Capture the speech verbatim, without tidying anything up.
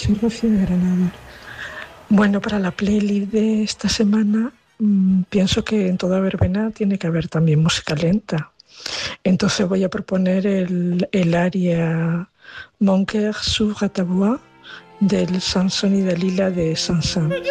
soy Rocío de Granada. Bueno, para la playlist de esta semana mmm, pienso que en toda verbena tiene que haber también música lenta. Entonces voy a proponer el, el aria Mon cœur s'ouvre à ta voix del Sansón y Dalila de Saint-Saëns.